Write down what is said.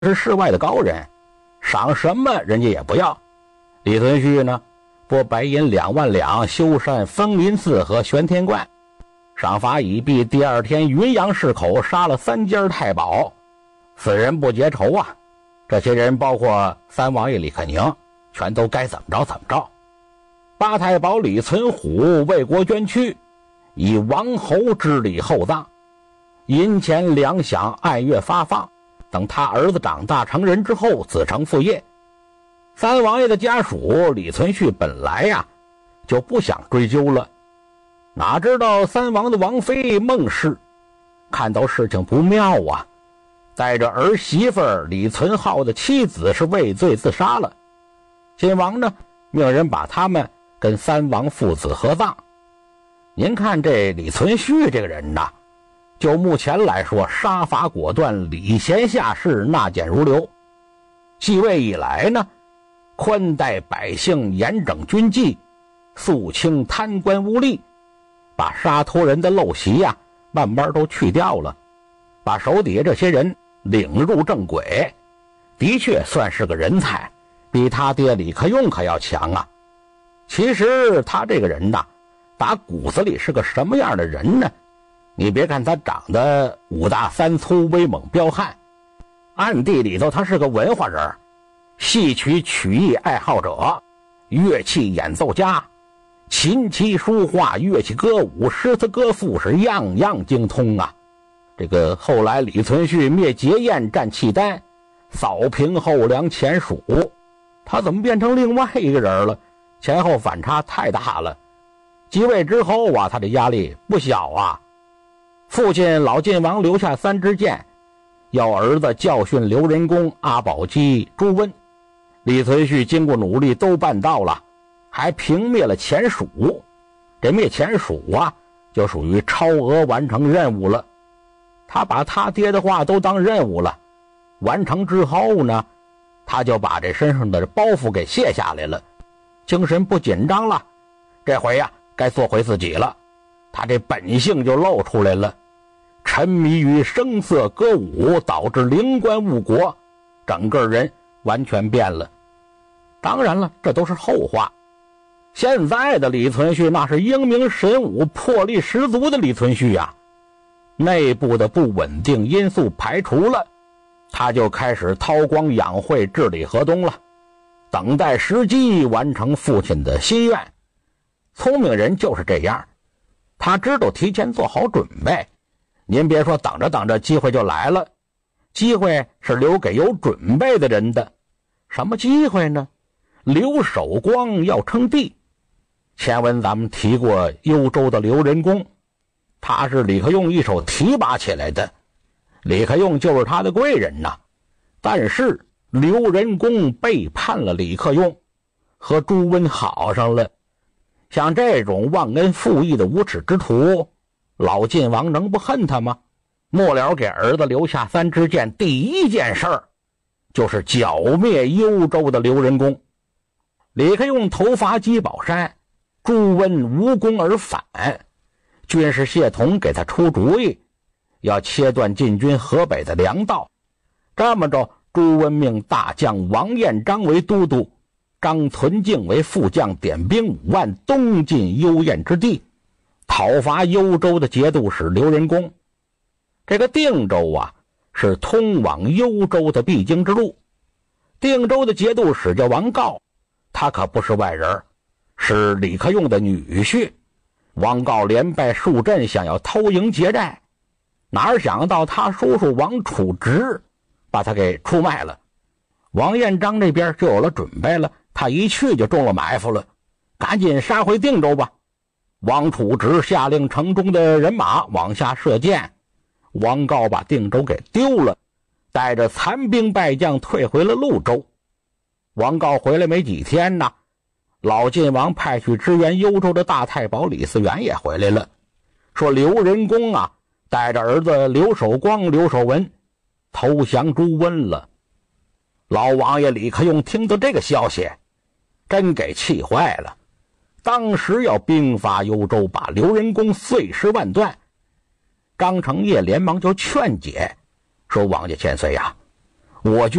是世外的高人，赏什么人家也不要。李存勖呢，拨白银2万两修缮枫林寺和玄天观，赏罚已毕。第二天云阳市口杀了3家太保，死人不结仇啊。这些人包括三王爷李克宁，全都该怎么着怎么着。八太保李存虎为国捐躯，以王侯之礼厚葬，银钱粮饷按月发放，等他儿子长大成人之后子承父业。三王爷的家属李存勖本来呀就不想追究了，哪知道三王的王妃孟氏看到事情不妙啊，带着儿媳妇李存浩的妻子是畏罪自杀了。晋王呢命人把他们跟三王父子合葬。您看这李存勖这个人呐，就目前来说杀伐果断，礼贤下士，纳谏如流。继位以来呢，宽待百姓，严整军纪，肃清贪官污吏，把杀头人的陋习呀慢慢都去掉了，把手底下这些人领入正轨，的确算是个人才，比他爹李克用可要强啊。其实他这个人呐，打骨子里是个什么样的人呢？你别看他长得5大3粗，威猛彪悍，暗地里头他是个文化人，戏曲曲艺爱好者，乐器演奏家，琴棋书画，乐器歌舞，诗词歌赋是样样精通啊。这个后来李存勖灭结燕，占契丹，扫平后梁前蜀，他怎么变成另外一个人了？前后反差太大了。继位之后啊，他的压力不小啊。父亲老晋王留下3支箭，要儿子教训刘仁恭、阿保机、朱温。李存勖经过努力都办到了，还平灭了前蜀。这灭前蜀啊，就属于超额完成任务了。他把他爹的话都当任务了，完成之后呢，他就把这身上的包袱给卸下来了，精神不紧张了。这回呀，该做回自己了，他这本性就露出来了。沉迷于声色歌舞，导致灵官误国，整个人完全变了。当然了，这都是后话。现在的李存勖那是英明神武，魄力十足的李存勖啊。内部的不稳定因素排除了，他就开始韬光养晦，治理河东了，等待时机完成父亲的心愿。聪明人就是这样，他知道提前做好准备。您别说等着等着机会就来了，机会是留给有准备的人的。什么机会呢？刘守光要称帝。前文咱们提过幽州的刘仁恭，他是李克用一手提拔起来的，李克用就是他的贵人呐。但是刘仁恭背叛了李克用，和朱温好上了。像这种忘恩负义的无耻之徒，老晋王能不恨他吗？末了给儿子留下3支箭，第一件事儿就是剿灭幽州的刘仁恭。李克用头伐鸡宝山，朱温无功而返，军师谢同给他出主意，要切断晋军河北的粮道。这么着，朱温命大将王彦章为都督，张存敬为副将，点兵5万东进幽燕之地，讨伐幽州的节度使刘仁恭。这个定州啊，是通往幽州的必经之路。定州的节度使叫王告，他可不是外人，是李克用的女婿。王告连败数阵，想要偷营劫寨，哪想到他叔叔王处直把他给出卖了。王彦章这边就有了准备了，他一去就中了埋伏了，赶紧杀回定州吧。王处直下令城中的人马往下射箭，王告把定州给丢了，带着残兵败将退回了潞州。王告回来没几天呢，老晋王派去支援幽州的大太保李嗣源也回来了，说刘仁恭啊带着儿子刘守光、刘守文投降朱温了。老王爷李克用听到这个消息，真给气坏了，当时要兵发幽州，把刘仁恭碎尸万段。张承业连忙就劝解，说王家千岁呀， 我